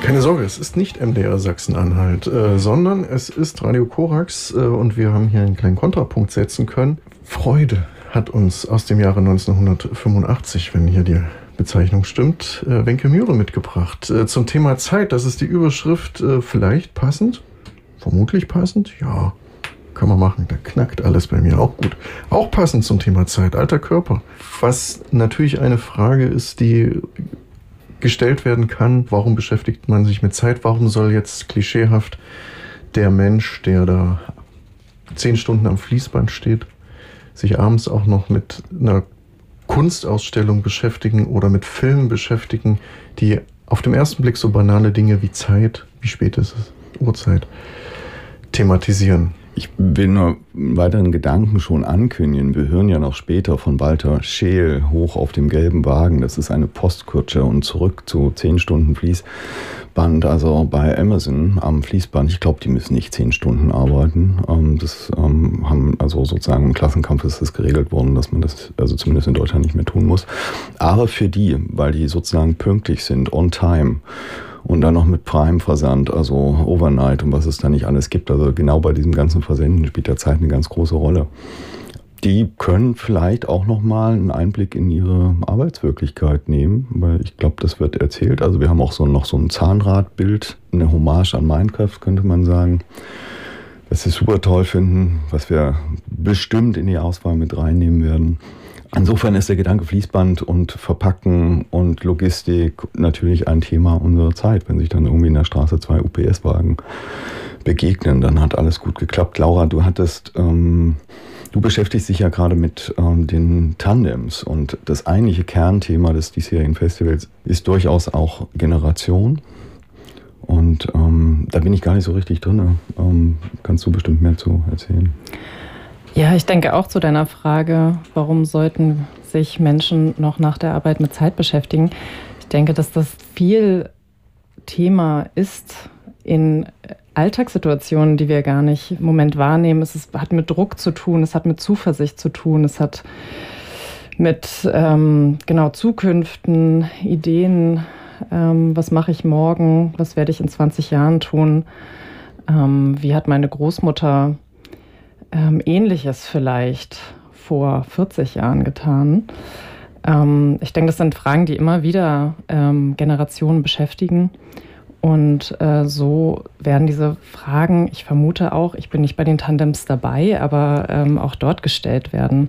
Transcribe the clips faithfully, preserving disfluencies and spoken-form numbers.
Keine Sorge, es ist nicht M D R Sachsen-Anhalt, äh, sondern es ist Radio Korax äh, und wir haben hier einen kleinen Kontrapunkt setzen können. Freude hat uns aus dem Jahre neunzehnhundertfünfundachtzig, wenn hier die Bezeichnung stimmt, äh, Wenke Mühre mitgebracht. Äh, zum Thema Zeit, das ist die Überschrift, äh, vielleicht passend, vermutlich passend, ja, kann man machen, da knackt alles bei mir, auch gut. Auch passend zum Thema Zeit, alter Körper. Was natürlich eine Frage ist, die gestellt werden kann, warum beschäftigt man sich mit Zeit, warum soll jetzt klischeehaft der Mensch, der da zehn Stunden am Fließband steht, sich abends auch noch mit einer Kunstausstellung beschäftigen oder mit Filmen beschäftigen, die auf den ersten Blick so banale Dinge wie Zeit, wie spät ist es, Uhrzeit, thematisieren. Ich will nur einen weiteren Gedanken schon ankündigen. Wir hören ja noch später von Walter Scheel, Hoch auf dem gelben Wagen. Das ist eine Postkutsche und zurück zu zehn Stunden Fließband. Also bei Amazon am Fließband, ich glaube, die müssen nicht zehn Stunden arbeiten. Das haben, also sozusagen im Klassenkampf ist das geregelt worden, dass man das also zumindest in Deutschland nicht mehr tun muss. Aber für die, weil die sozusagen pünktlich sind, on time, und dann noch mit Prime-Versand, also Overnight und was es da nicht alles gibt. Also genau bei diesem ganzen Versenden spielt der Zeit eine ganz große Rolle. Die können vielleicht auch nochmal einen Einblick in ihre Arbeitswirklichkeit nehmen, weil ich glaube, das wird erzählt. Also wir haben auch so noch so ein Zahnradbild, eine Hommage an Minecraft, könnte man sagen. Was wir super toll finden, was wir bestimmt in die Auswahl mit reinnehmen werden. Insofern ist der Gedanke Fließband und Verpacken und Logistik natürlich ein Thema unserer Zeit. Wenn sich dann irgendwie in der Straße zwei U P S-Wagen begegnen, dann hat alles gut geklappt. Laura, du hattest, ähm, du beschäftigst dich ja gerade mit ähm, den Tandems und das eigentliche Kernthema des diesjährigen Festivals ist durchaus auch Generation. Und ähm, da bin ich gar nicht so richtig drin. Ähm, kannst du bestimmt mehr zu erzählen? Ja, ich denke auch zu deiner Frage, warum sollten sich Menschen noch nach der Arbeit mit Zeit beschäftigen? Ich denke, dass das viel Thema ist in Alltagssituationen, die wir gar nicht im Moment wahrnehmen. Es ist, hat mit Druck zu tun, es hat mit Zuversicht zu tun, es hat mit ähm, genau Zukünften, Ideen, ähm, was mache ich morgen, was werde ich in zwanzig Jahren tun, ähm, wie hat meine Großmutter Ähm, Ähnliches vielleicht vor vierzig Jahren getan. Ähm, ich denke, das sind Fragen, die immer wieder ähm, Generationen beschäftigen. Und äh, so werden diese Fragen, ich vermute auch, ich bin nicht bei den Tandems dabei, aber ähm, auch dort gestellt werden.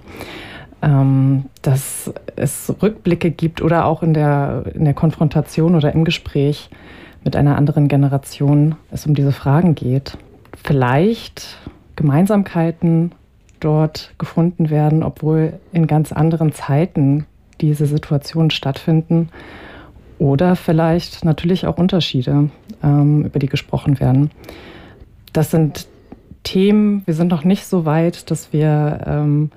Ähm, dass es Rückblicke gibt oder auch in der, in der Konfrontation oder im Gespräch mit einer anderen Generation es um diese Fragen geht. Vielleicht Gemeinsamkeiten dort gefunden werden, obwohl in ganz anderen Zeiten diese Situationen stattfinden. Oder vielleicht natürlich auch Unterschiede, ähm, über die gesprochen werden. Das sind Themen, wir sind noch nicht so weit, dass wir ähm,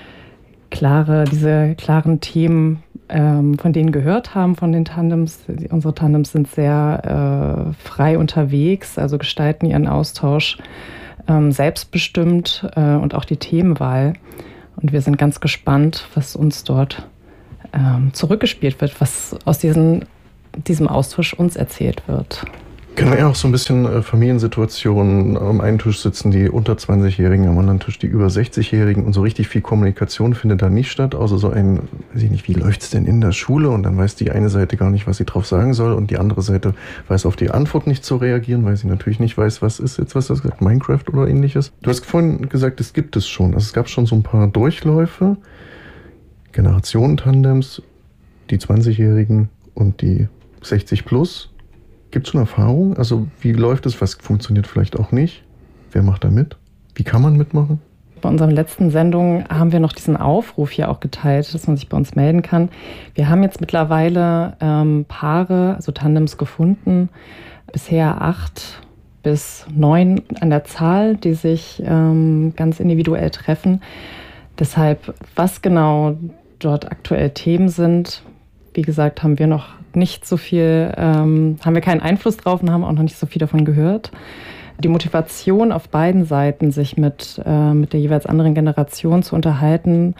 klare, diese klaren Themen ähm, von denen gehört haben, von den Tandems. Unsere Tandems sind sehr äh, frei unterwegs, also gestalten ihren Austausch Ähm, selbstbestimmt äh, und auch die Themenwahl. Und wir sind ganz gespannt, was uns dort ähm, zurückgespielt wird, was aus diesen, diesem Austausch uns erzählt wird. Kann ja auch so ein bisschen äh, Familiensituationen am einen Tisch sitzen, die unter zwanzigjährigen, am anderen Tisch die über sechzigjährigen und so richtig viel Kommunikation findet da nicht statt, außer so ein, weiß ich nicht, wie läuft's denn in der Schule und dann weiß die eine Seite gar nicht, was sie drauf sagen soll und die andere Seite weiß auf die Antwort nicht zu reagieren, weil sie natürlich nicht weiß, was ist jetzt, was hast du gesagt, Minecraft oder ähnliches. Du hast vorhin gesagt, es gibt es schon, also es gab schon so ein paar Durchläufe, Generationentandems, die zwanzigjährigen und die sechzig plus. Gibt es schon Erfahrung? Also wie läuft es? Was funktioniert vielleicht auch nicht? Wer macht da mit? Wie kann man mitmachen? Bei unserer letzten Sendung haben wir noch diesen Aufruf hier auch geteilt, dass man sich bei uns melden kann. Wir haben jetzt mittlerweile ähm, Paare, also Tandems gefunden, bisher acht bis neun an der Zahl, die sich ähm, ganz individuell treffen. Deshalb, was genau dort aktuell Themen sind, wie gesagt, haben wir noch nicht so viel, ähm, haben wir keinen Einfluss drauf und haben auch noch nicht so viel davon gehört. Die Motivation auf beiden Seiten, sich mit, äh, mit der jeweils anderen Generation zu unterhalten,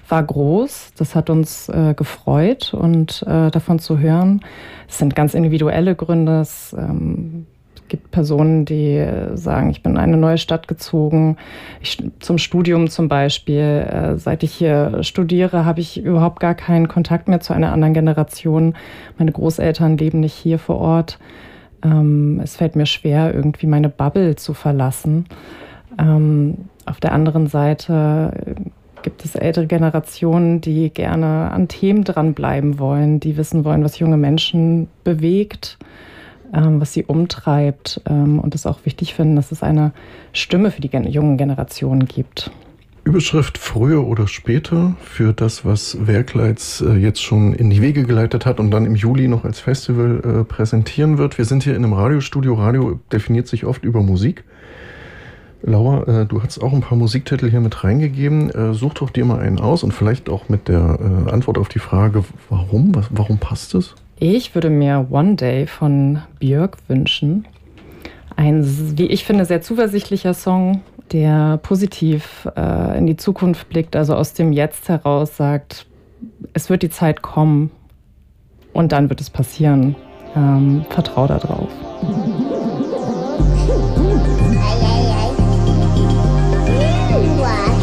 war groß. Das hat uns äh, gefreut und äh, davon zu hören. Es sind ganz individuelle Gründe. Es ähm, gibt Personen, die sagen, ich bin in eine neue Stadt gezogen, ich, zum Studium zum Beispiel. Äh, seit ich hier studiere, habe ich überhaupt gar keinen Kontakt mehr zu einer anderen Generation. Meine Großeltern leben nicht hier vor Ort. Ähm, es fällt mir schwer, irgendwie meine Bubble zu verlassen. Ähm, auf der anderen Seite gibt es ältere Generationen, die gerne an Themen dranbleiben wollen, die wissen wollen, was junge Menschen bewegt, was sie umtreibt und es auch wichtig finden, dass es eine Stimme für die jungen Generationen gibt. Überschrift früher oder später für das, was Werkleitz jetzt schon in die Wege geleitet hat und dann im Juli noch als Festival präsentieren wird. Wir sind hier in einem Radiostudio. Radio definiert sich oft über Musik. Laura, du hast auch ein paar Musiktitel hier mit reingegeben. Such doch dir mal einen aus und vielleicht auch mit der Antwort auf die Frage, warum? Warum passt es? Ich würde mir One Day von Björk wünschen. Ein, wie ich finde, sehr zuversichtlicher Song, der positiv äh, in die Zukunft blickt, also aus dem Jetzt heraus sagt, es wird die Zeit kommen und dann wird es passieren. Ähm, vertrau da drauf.